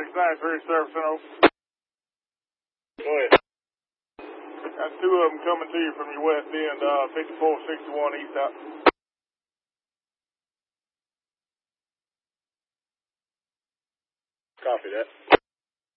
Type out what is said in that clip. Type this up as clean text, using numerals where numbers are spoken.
693 service center. Go ahead. Got two of them coming to you from your west end, 5461 east out. Copy that.